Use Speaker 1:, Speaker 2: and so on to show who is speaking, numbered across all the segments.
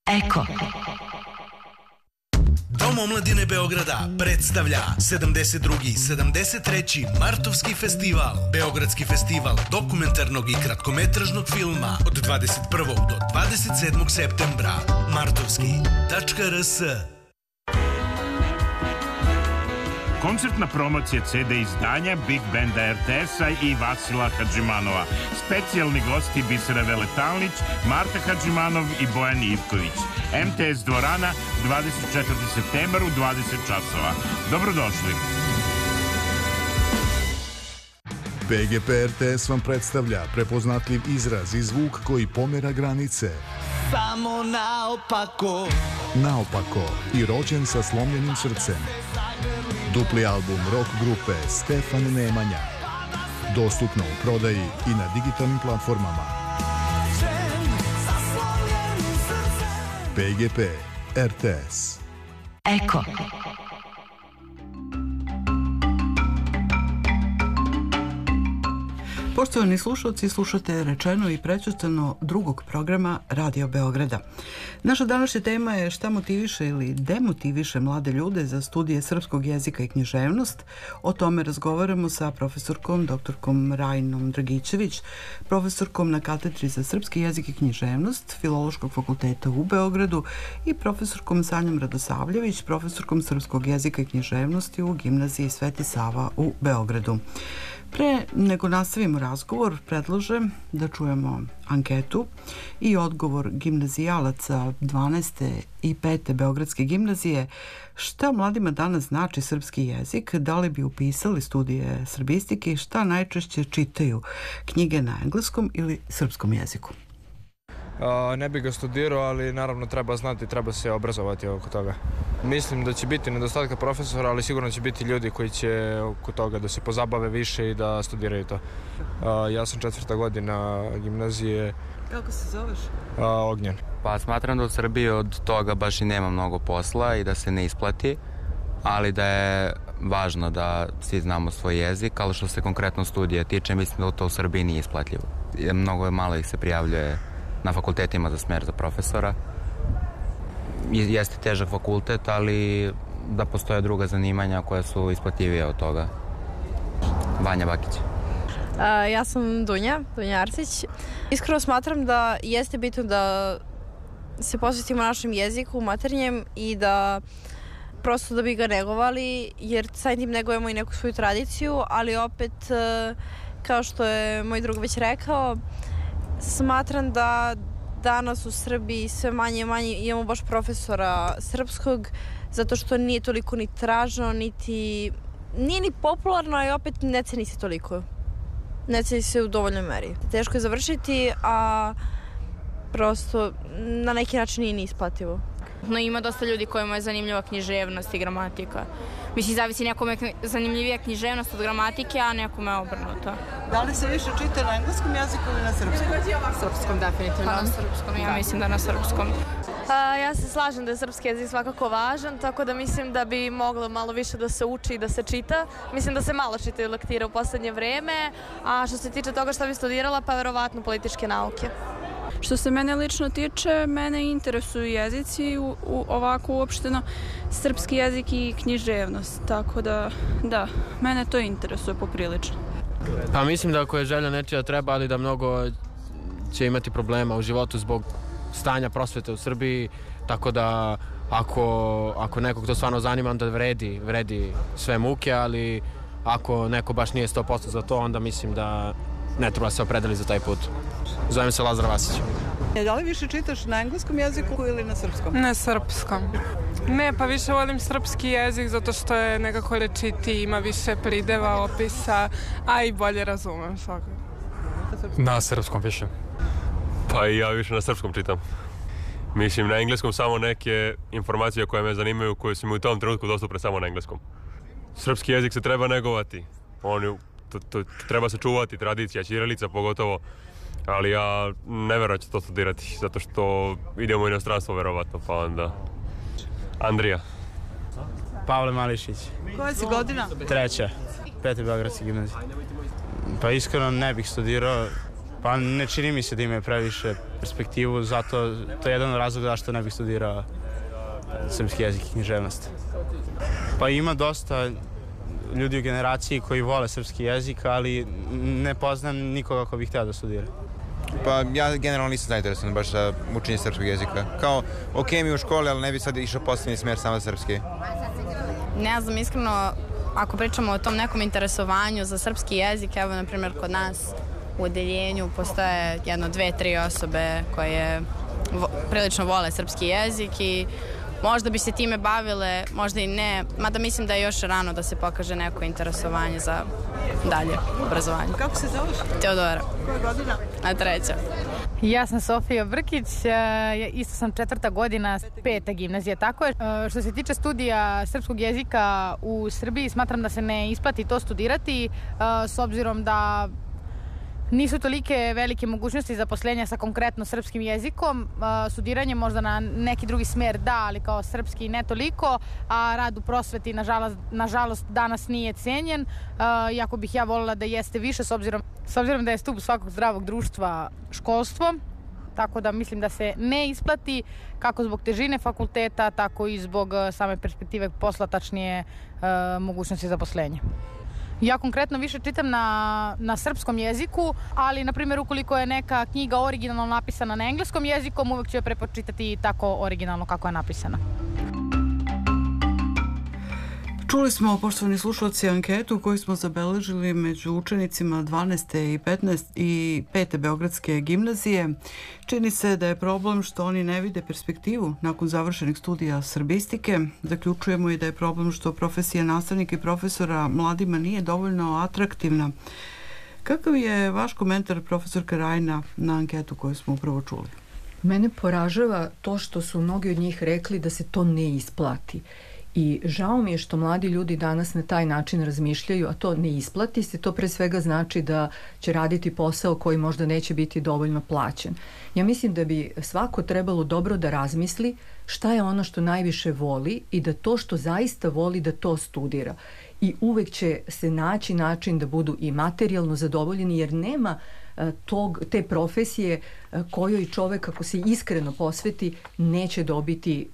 Speaker 1: Eko. Dom omladine Beograda predstavlja 72. 73. Martovski festival. Beogradski festival dokumentarnog i kratkometražnog filma od 21. do 27. septembra. Martovski.rs.
Speaker 2: Koncertna promocija CD izdanja Big Banda RTS-a i Vasila Hadžimanova. Specijalni gosti Bisera Veletalnić, Marta Hadžimanov i Bojan Ivković. MTS dvorana 24. septembar u 20 časova. Dobrodošli.
Speaker 3: PGP RTS vam predstavlja prepoznatljiv izraz i zvuk koji pomera granice.
Speaker 4: Samo naopako.
Speaker 3: Naopako i rođen sa slomljenim srcem. Dupli album rock grupe Stefan Nemanja. Dostupno u prodaji i na digitalnim platformama. PGP RTS.
Speaker 1: Eko.
Speaker 5: Poštovani slušalci, slušate rečeno i prećutano drugog programa Radio Beograda. Naša današnja tema je šta motiviše ili demotiviše mlade ljude za studije srpskog jezika i književnost. O tome razgovaramo sa profesorkom doktorkom Rajnom Dragićević, profesorkom na katedri za srpski jezik i književnost Filološkog fakulteta u Beogradu i profesorkom Sanjom Radosavljević, profesorkom srpskog jezika i književnosti u gimnaziji Sveti Sava u Beogradu. Pre nego nastavimo razgovor, predlažem da čujemo anketu i odgovor gimnazijalaca 12. i 5. Beogradske gimnazije. Šta mladima danas znači srpski jezik? Da li bi upisali studije srbistike i šta najčešće čitaju? Knjige na engleskom ili srpskom jeziku?
Speaker 6: Ne bih ga studirao, ali naravno treba znati, treba se obrazovati oko toga. Mislim da će biti nedostatka profesora, ali sigurno će biti ljudi koji će oko toga da se pozabave više i da studiraju to. Ja sam 4. godina gimnazije.
Speaker 5: Kako se zoveš?
Speaker 6: Ognjen.
Speaker 7: Pa smatram da u Srbiji od toga baš i nema mnogo posla i da se ne isplati, ali da je važno da svi znamo svoj jezik, ali što se konkretno studije tiče, mislim da to u Srbiji nije isplatljivo. Mnogo malo ih se prijavljuje na fakultetima za smer za profesora. Jeste težak fakultet, ali da postoje druga zanimanja koja su isplativije od toga. Vanja Bakić.
Speaker 8: Ja sam Dunja Arsić. Iskreno smatram da jeste bitno da se posvetimo našem jeziku, maternjem i da prosto da bi ga negovali, jer samim tim negujemo i neku svoju tradiciju, ali opet, kao što je moj drug već rekao, smatram da danas u Srbiji sve manje i manje imamo baš profesora srpskog, zato što nije toliko ni tražno, niti nije ni popularno, i opet ne ceni se toliko. Ne ceni se u dovoljnoj meri. Teško je završiti, a prosto na neki način nije ni isplativo.
Speaker 9: No, ima dosta ljudi kojima je zanimljiva književnost i gramatika. Mislim, zavisi nekome zanimljivija književnost od gramatike, a nekome obrnuto.
Speaker 5: Da li se više čita na engleskom jeziku ili na srpskom?
Speaker 9: Srpskom, definitivno. Pa na srpskom, ja mislim da na srpskom.
Speaker 10: Ja se slažem da je srpski jezik svakako važan, tako da mislim da bi moglo malo više da se uči i da se čita. Mislim da se malo čita i lektira u poslednje vreme, a što se tiče toga što bi studirala, pa verovatno političke nauke.
Speaker 11: Što se mene lično tiče, mene interesuju jezici, ovako uopšteno srpski jezik i književnost, tako da, mene to interesuje poprilično.
Speaker 12: Pa mislim da ako je želja nečija treba, ali da mnogo će imati problema u životu zbog stanja prosvete u Srbiji, tako da ako nekog to stvarno zanima, onda vredi sve muke, ali ako neko baš nije 100% za to, onda mislim da ne treba se opredeli za taj put. Zovem se Lazar Vasić.
Speaker 5: Da li više čitaš na engleskom jeziku ili na srpskom?
Speaker 13: Na srpskom. Ne, pa više volim srpski jezik zato što je nekako rečitiji, ima više prideva, opisa, a i bolje razumem svakako.
Speaker 14: Na srpskom više. Pa i ja više na srpskom čitam. Mislim, na engleskom samo neke informacije koje me zanimaju, koje su mi u tom trenutku dostupne samo na engleskom. Srpski jezik se treba negovati. To treba se čuvati, tradicija, ćirilica pogotovo, ali ja ne verujem da ću to studirati, zato što idemo u inostranstvo verovatno, pa onda... Andrija.
Speaker 15: Pavle Mališić.
Speaker 5: Koja si godina?
Speaker 15: 3. 5. Beogradske gimnazije. Pa iskreno ne bih studirao, Pa ne čini mi se da imaju previše perspektivu, zato to je jedan od razloga zašto ne bih studirao srpski jezik i književnost. Pa ima dosta ljudi u generaciji koji vole srpski jezik, ali ne poznam nikoga ko bih hteo da studira.
Speaker 16: Pa ja generalno nisam zainteresovan baš za učenje srpskog jezika. Kao, ok mi u školi, ali ne bi sad išao poslednji smer samo srpski.
Speaker 9: Ne znam, iskreno, ako pričamo o tom nekom interesovanju za srpski jezik, evo, na primjer, kod nas u odeljenju postoje 1, 2, 3 osobe koje prilično vole srpski jezik i možda bi se time bavile, možda i ne, mada mislim da je još rano da se pokaže neko interesovanje za dalje obrazovanje.
Speaker 5: Kako se zoveš?
Speaker 9: Teodora.
Speaker 5: Koja godina?
Speaker 9: A 3.
Speaker 17: Ja sam Sofija Brkić, isto sam 4. godina 5. gimnazije. Tako je, što se tiče studija srpskog jezika u Srbiji, smatram da se ne isplati to studirati, s obzirom da nisu tolike velike mogućnosti zaposlenja sa konkretno srpskim jezikom. Studiranje možda na neki drugi smer da, ali kao srpski ne toliko, a rad u prosveti nažalost danas nije cenjen, iako bih ja voljela da jeste više s obzirom da je stup svakog zdravog društva školstvo, tako da mislim da se ne isplati kako zbog težine fakulteta, tako i zbog same perspektive posla, tačnije mogućnosti zaposlenja. Ja konkretno više čitam na srpskom jeziku, ali, na primjer, ukoliko je neka knjiga originalno napisana na engleskom jezikom, uvek ću je prepočitati tako originalno kako je napisana.
Speaker 5: Čuli smo, poštovani slušalci, anketu koju smo zabeležili među učenicima 12. i 5. Beogradske gimnazije. Čini se da je problem što oni ne vide perspektivu nakon završenih studija srbistike. Zaključujemo i da je problem što profesija nastavnika i profesora mladima nije dovoljno atraktivna. Kakav je vaš komentar, profesorka Rajna, na anketu koju smo upravo čuli?
Speaker 18: Mene poražava to što su mnogi od njih rekli da se to ne isplati. I žao mi je što mladi ljudi danas na taj način razmišljaju, a to ne isplati se, to pre svega znači da će raditi posao koji možda neće biti dovoljno plaćen. Ja mislim da bi svako trebalo dobro da razmisli šta je ono što najviše voli i da to što zaista voli da to studira. I uvek će se naći način da budu i materijalno zadovoljeni, jer nema te profesije kojoj čovek, ako se iskreno posveti, neće dobiti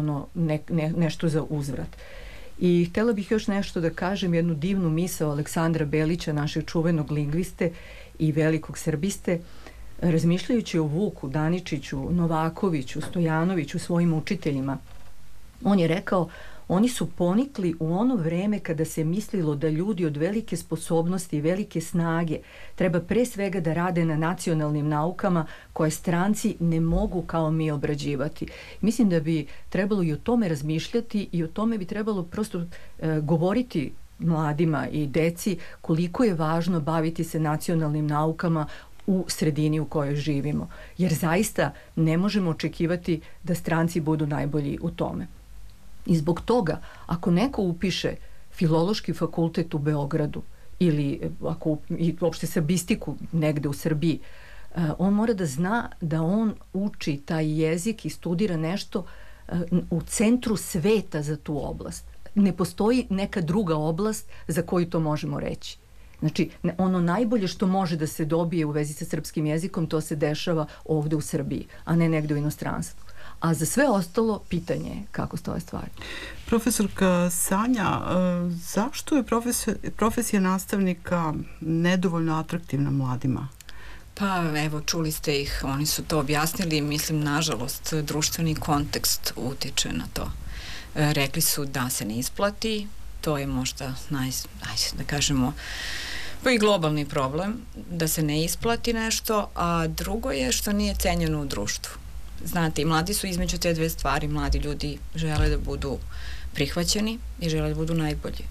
Speaker 18: nešto za uzvrat. I htjela bih još nešto da kažem, jednu divnu misao Aleksandra Belića, našeg čuvenog lingviste i velikog srbiste, razmišljajući o Vuku, Daničiću, Novakoviću, Stojanoviću, svojim učiteljima. On je rekao: oni su ponikli u ono vreme kada se mislilo da ljudi od velike sposobnosti i velike snage treba pre svega da rade na nacionalnim naukama koje stranci ne mogu kao mi obrađivati. Mislim da bi trebalo i o tome razmišljati i o tome bi trebalo prosto govoriti mladima i deci koliko je važno baviti se nacionalnim naukama u sredini u kojoj živimo. Jer zaista ne možemo očekivati da stranci budu najbolji u tome. I zbog toga, ako neko upiše filološki fakultet u Beogradu ili uopšte srbistiku negde u Srbiji, on mora da zna da on uči taj jezik i studira nešto u centru sveta za tu oblast. Ne postoji neka druga oblast za koju to možemo reći. Znači, ono najbolje što može da se dobije u vezi sa srpskim jezikom, to se dešava ovde u Srbiji, a ne negde u inostranstvu. A za sve ostalo, pitanje je kako stoje stvari.
Speaker 5: Profesorka Sanja, zašto je profesija nastavnika nedovoljno atraktivna mladima?
Speaker 19: Pa evo, čuli ste ih, oni su to objasnili, mislim, nažalost, društveni kontekst utiče na to. Rekli su da se ne isplati, to je možda da kažemo, pa i globalni problem, da se ne isplati nešto, a drugo je što nije cenjeno u društvu. Znate, i mladi su između te dve stvari. Mladi ljudi žele da budu prihvaćeni i žele da budu najbolji.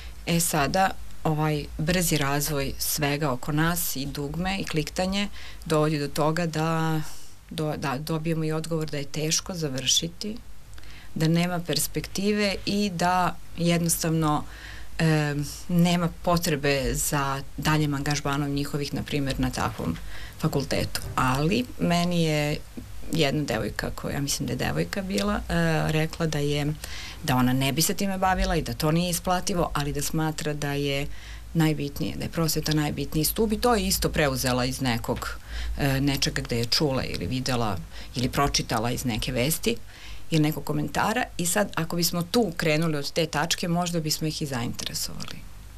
Speaker 19: Sada, ovaj brzi razvoj svega oko nas i dugme i kliktanje dovodi do toga da dobijemo i odgovor da je teško završiti, da nema perspektive i da jednostavno nema potrebe za daljem angažmanom njihovih, na primjer, na takvom fakultetu. Ali meni je jedna devojka, koja mislim da je devojka bila, rekla da ona ne bi se time bavila i da to nije isplativo, ali da smatra da je najbitnije, da je prosveta najbitniji stup i to je isto preuzela iz nečega gde je čula ili videla ili pročitala iz neke vesti ili nekog komentara i sad ako bismo tu krenuli od te tačke možda bismo ih i zainteresovali.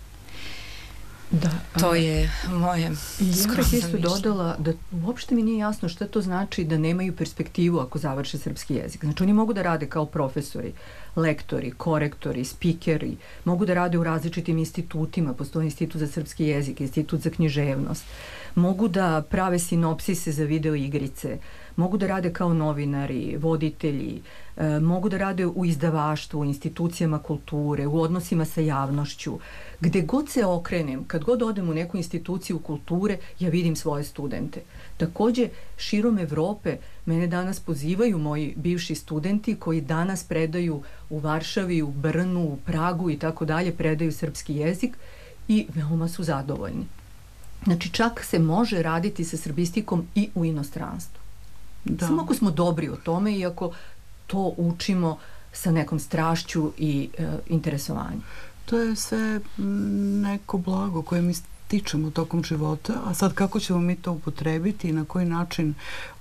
Speaker 18: Da,
Speaker 19: to je moje
Speaker 18: skromno mišljenje. Ja bih isto dodala da uopšte mi nije jasno šta to znači da nemaju perspektivu ako završe srpski jezik. Znači oni mogu da rade kao profesori, lektori, korektori, spikeri, mogu da rade u različitim institutima, postoji institut za srpski jezik, institut za književnost, mogu da prave sinopsise za video igrice, mogu da rade kao novinari, voditelji, mogu da rade u izdavaštvu, u institucijama kulture, u odnosima sa javnošću. Gde god se okrenem, kad god odem u neku instituciju kulture, ja vidim svoje studente. Takođe, širom Evrope mene danas pozivaju moji bivši studenti koji danas predaju u Varšavi, u Brnu, u Pragu i tako dalje, predaju srpski jezik i veoma su zadovoljni. Znači, čak se može raditi sa srbistikom i u inostranstvu. Da. Samo ako smo dobri o tome i ako to učimo sa nekom strašću i interesovanjem.
Speaker 5: To je sve neko blago koje mi stičemo tokom života, a sad kako ćemo mi to upotrebiti i na koji način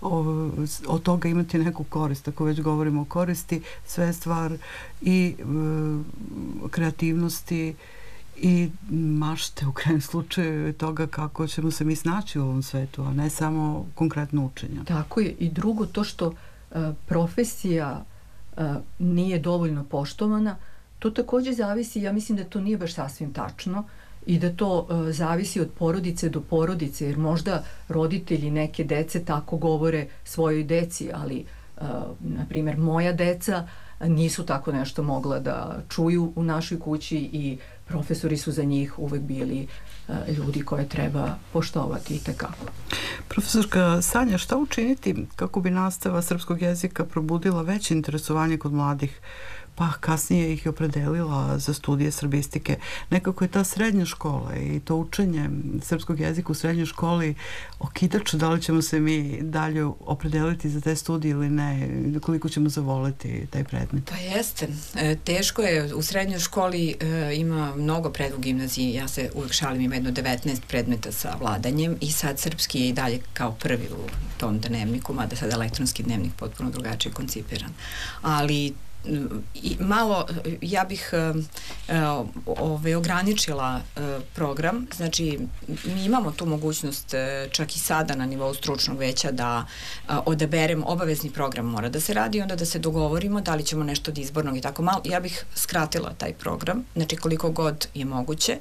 Speaker 5: od toga imati neku korist, ako već govorimo o koristi, sve je stvar i kreativnosti i mašte u krajem slučaju toga kako ćemo se mi snaći u ovom svetu, a ne samo konkretno učenja.
Speaker 18: Tako je. I drugo, to što profesija nije dovoljno poštovana, to takođe zavisi, ja mislim da to nije baš sasvim tačno i da to zavisi od porodice do porodice, jer možda roditelji neke dece tako govore svojoj deci, ali, na primjer, moja deca nisu tako nešto mogla da čuju u našoj kući i profesori su za njih uvek bili ljudi koje treba poštovati i tekako.
Speaker 5: Profesorka Sanja, šta učiniti kako bi nastava srpskog jezika probudila veće interesovanje kod mladih, pa kasnije ih je opredelila za studije srbistike? Nekako je ta srednja škola i to učenje srpskog jezika u srednjoj školi okidač, da li ćemo se mi dalje opredeliti za te studije ili ne, koliko ćemo zavoleti taj predmet?
Speaker 19: Pa jeste. Teško je. U srednjoj školi ima mnogo predmeta u gimnaziji. Ja se uvek šalim, ima jedno 19 predmeta sa vladanjem i sad srpski je i dalje kao prvi u tom dnevniku, mada sad elektronski dnevnik potpuno drugačije koncipiran. Ali malo, ja bih ograničila program, znači mi imamo tu mogućnost čak i sada na nivou stručnog veća da odaberemo, obavezni program mora da se radi, onda da se dogovorimo da li ćemo nešto od izbornog i tako malo. Ja bih skratila taj program, znači koliko god je moguće.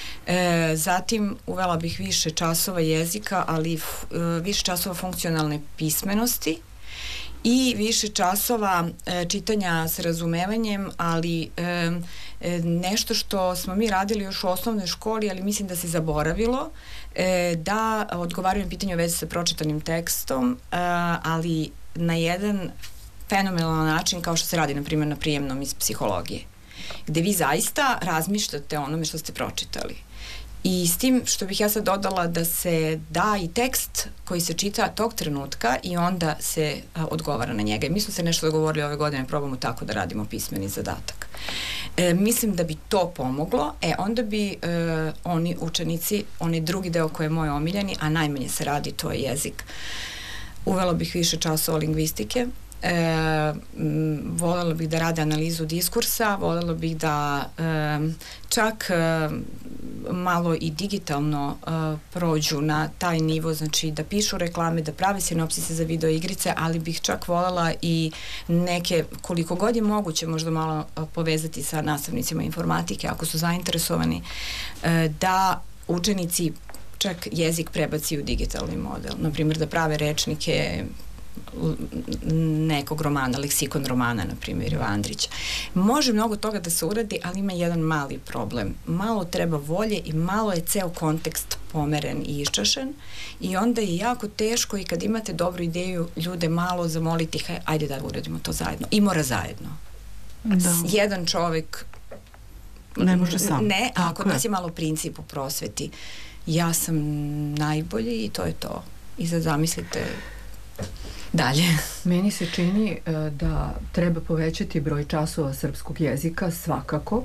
Speaker 19: Zatim uvela bih više časova jezika, ali više časova funkcionalne pismenosti i više časova čitanja s razumevanjem, ali nešto što smo mi radili još u osnovnoj školi, ali mislim da se zaboravilo, da odgovaraju na pitanje u vezi sa pročitanim tekstom, ali na jedan fenomenalan način kao što se radi, na primjer, na prijemnom iz psihologije, gde vi zaista razmišljate o onome što ste pročitali. I s tim što bih ja sad dodala da se da i tekst koji se čita tog trenutka i onda se odgovara na njega. I mi smo se nešto dogovorili ove godine, probamo tako da radimo pismeni zadatak. Mislim da bi to pomoglo, onda bi oni učenici, onaj drugi deo koji je moj omiljeni, a najmanje se radi, to je jezik. Uvela bih više časova lingvistike, voljela bih da rade analizu diskursa, voljela bih da čak malo i digitalno prođu na taj nivo, znači da pišu reklame, da prave sinopsise za video igrice, ali bih čak voljela i neke, koliko god je moguće, možda malo povezati sa nastavnicima informatike, ako su zainteresovani, da učenici čak jezik prebaci u digitalni model. Naprimjer, da prave rečnike nekog romana, leksikon romana, na primjer, Iva Andrića. Može mnogo toga da se uradi, ali ima jedan mali problem. Malo treba volje i malo je ceo kontekst pomeren i iščašen i onda je jako teško i kad imate dobru ideju ljude malo zamoliti, ajde da uradimo to zajedno. I mora zajedno. Da. Jedan čovek
Speaker 5: ne može sam.
Speaker 19: Ne, a kod nas je malo princip u prosveti. Ja sam najbolji i to je to. I sad zamislite dalje.
Speaker 18: Meni se čini da treba povećati broj časova srpskog jezika svakako.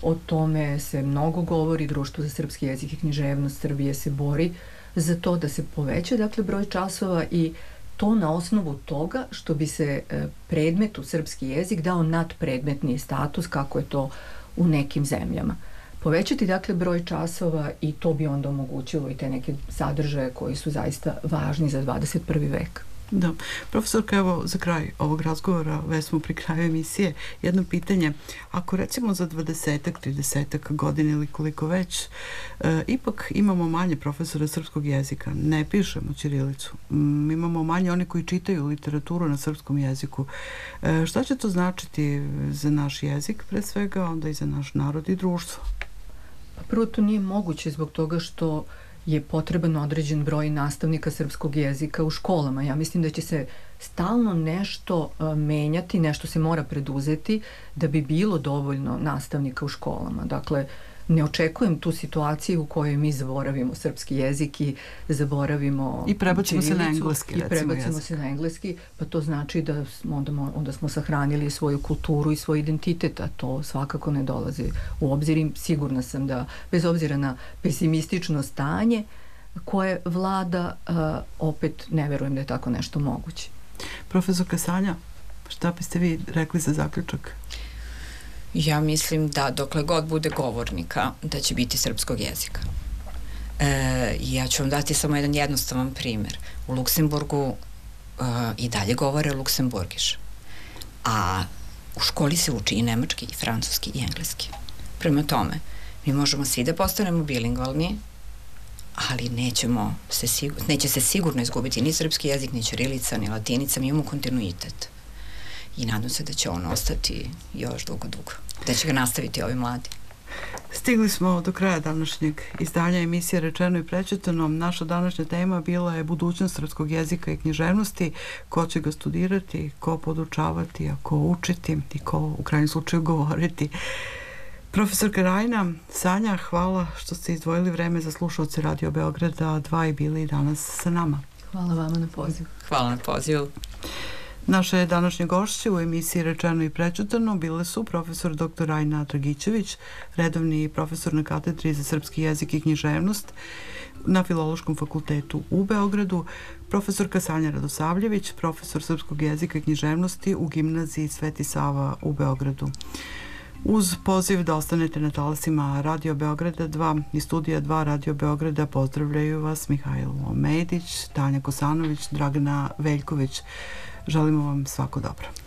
Speaker 18: O tome se mnogo govori, Društvo za srpski jezik i književnost Srbije se bori za to da se poveća dakle broj časova i to na osnovu toga što bi se predmetu srpski jezik dao nadpredmetni status kako je to u nekim zemljama. Povećati dakle broj časova i to bi onda omogućilo i te neke sadržaje koji su zaista važni za 21. vek.
Speaker 5: Da. Profesorka, evo za kraj ovog razgovora, već smo pri kraju emisije, jedno pitanje. Ako recimo za 20-ak, 30-ak godina ili koliko već, ipak imamo manje profesora srpskog jezika, ne pišemo ćirilicu, imamo manje oni koji čitaju literaturu na srpskom jeziku. Šta će to značiti za naš jezik, pre svega, onda i za naš narod i društvo?
Speaker 18: Prvo, to nije moguće zbog toga što je potreban određen broj nastavnika srpskog jezika u školama. Ja mislim da će se stalno nešto menjati, nešto se mora preduzeti da bi bilo dovoljno nastavnika u školama. Dakle, ne očekujem tu situaciju u kojoj mi zaboravimo srpski jezik i zaboravimo
Speaker 5: i prebacimo se na engleski,
Speaker 18: i prebacimo se na engleski, pa to znači da onda smo sahranili svoju kulturu i svoj identitet, a to svakako ne dolazi u obzir i sigurna sam da bez obzira na pesimistično stanje koje vlada, opet ne verujem da je tako nešto moguće.
Speaker 5: Profesorka Sanja, šta biste vi rekli za zaključak?
Speaker 19: Ja mislim da dokle god bude govornika da će biti srpskog jezika. Ja ću vam dati samo jedan jednostavan primjer. U Luksemburgu i dalje govore luksemburgiš. A u školi se uči i nemački, i francuski, i engleski. Prema tome, mi možemo svi da postanemo bilingvalni, ali neće se sigurno izgubiti ni srpski jezik, ni ćirilica, ni latinica, mi imamo kontinuitet. I nadam se da će on ostati još dugo. Da će ga nastaviti ovi mladi.
Speaker 5: Stigli smo do kraja današnjeg izdanja emisije Rečeno i prečitano. Naša današnja tema bila je budućnost srpskog jezika i književnosti, ko će ga studirati, ko podučavati, a ko učiti i ko u krajnjem slučaju govoriti. Profesorka Rajna, Sanja, hvala što ste izdvojili vreme za slušalce Radio Beograda 2 i bili danas sa nama.
Speaker 18: Hvala vama na pozivu.
Speaker 19: Hvala na pozivu.
Speaker 5: Naše današnje gošće u emisiji Rečeno i prečitano bile su profesor dr. Rajna Dragićević, redovni profesor na katedri za srpski jezik i književnost na Filološkom fakultetu u Beogradu, profesorka Sanja Radosavljević, profesor srpskog jezika i književnosti u gimnaziji Sveti Sava u Beogradu. Uz poziv da ostanete na talasima Radio Beograda 2 i studija 2 Radio Beograda pozdravljaju vas Mihajlo Medić, Tanja Kosanović, Dragana Veljković. Želimo vam svako dobro.